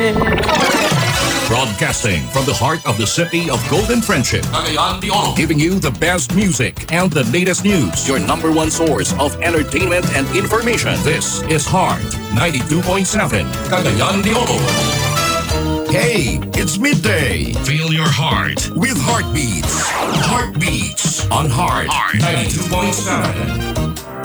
Broadcasting from the heart of the city of Golden Friendship, Cagayan de Oro, giving you the best music and the latest news. Your number one source of entertainment and information. This is Heart 92.7, Cagayan de Oro. Hey, it's midday. Feel your heart with Heartbeats. Heartbeats on Heart 92.7.